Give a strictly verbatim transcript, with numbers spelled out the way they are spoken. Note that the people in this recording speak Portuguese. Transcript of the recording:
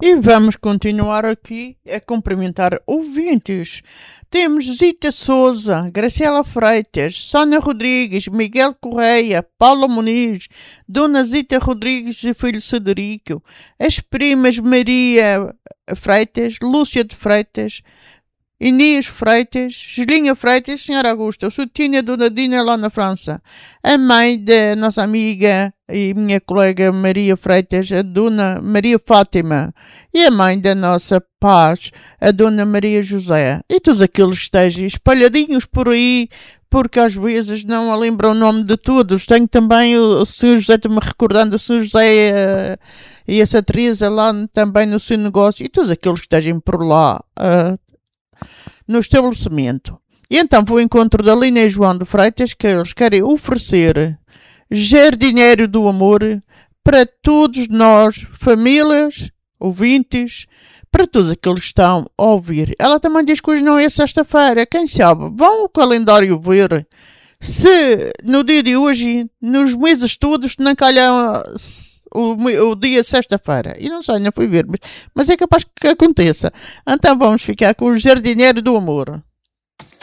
E vamos continuar aqui a cumprimentar ouvintes. Temos Zita Souza, Graciela Freitas, Sónia Rodrigues, Miguel Correia, Paula Muniz, Dona Zita Rodrigues e filho Cederico, as primas Maria Freitas, Lúcia de Freitas, Inês Freitas, Gelinha Freitas e Senhora Augusta, Sutinha Dona Dina lá na França, a mãe da nossa amiga e minha colega Maria Freitas, a Dona Maria Fátima, e a mãe da nossa Paz, a Dona Maria José, e todos aqueles que estejam espalhadinhos por aí, porque às vezes não a lembram o nome de todos. Tenho também o, o senhor José, estou-me recordando, o senhor José uh, e essa Teresa lá também no seu negócio, e todos aqueles que estejam por lá, uh, no estabelecimento. E então vou ao encontro da Lina e João de Freitas, que eles querem oferecer jardineiro do amor para todos nós, famílias, ouvintes, para todos aqueles que estão a ouvir. Ela também diz que hoje não é sexta-feira, quem sabe, vão ao calendário ver se no dia de hoje, nos meses todos, não calham O, o dia sexta-feira. E não sei, não fui ver, mas, mas é capaz que aconteça. Então vamos ficar com o jardineiro do amor.